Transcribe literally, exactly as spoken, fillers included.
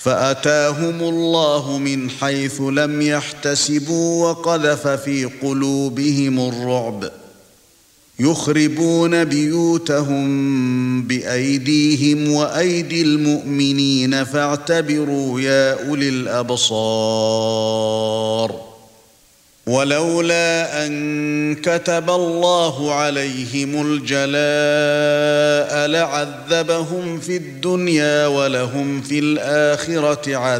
فأتاهم الله من حيث لم يحتسبوا وقذف في قلوبهم الرعب يخربون بيوتهم بأيديهم وأيدي المؤمنين فاعتبروا يا أولي الأبصار ولولا أن كتب الله عليهم الجلاء لعذبهم في الدنيا ولهم في الآخرة عذاب